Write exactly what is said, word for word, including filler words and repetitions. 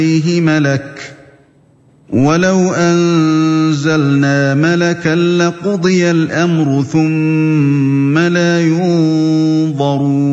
عَلَيْهِ مَلَكٌ وَلَوْ أَنزَلْنَا مَلَكًا لَّقُضِيَ الْأَمْرُ ثُمَّ لَا يُنظَرُونَ